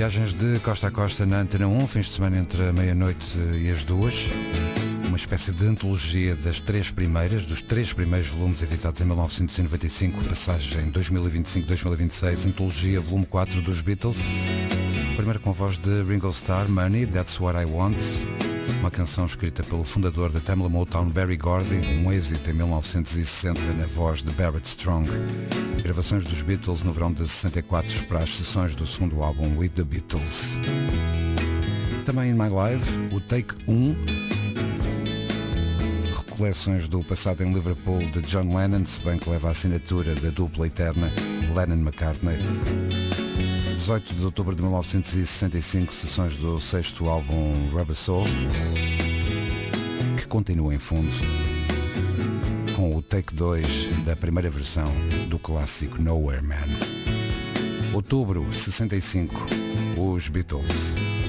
Viagens de costa a costa na Antena 1, fins de semana entre a meia-noite e as 2. Uma espécie de antologia dos três primeiros volumes editados em 1995, passagem 2025-2026, antologia volume 4 dos Beatles. Primeiro com a voz de Ringo Starr, Money, That's What I Want. Uma canção escrita pelo fundador da Tamla Motown, Berry Gordy, um êxito em 1960 na voz de Barrett Strong. Gravações dos Beatles no verão de 64 para as sessões do segundo álbum With the Beatles. Também In My Life, o Take 1, recollecções do passado em Liverpool de John Lennon, se bem que leva a assinatura da dupla eterna Lennon-McCartney. 18 de outubro de 1965, sessões do sexto álbum Rubber Soul, que continua em fundo com o Take 2 da primeira versão do clássico Nowhere Man. Outubro 65, os Beatles.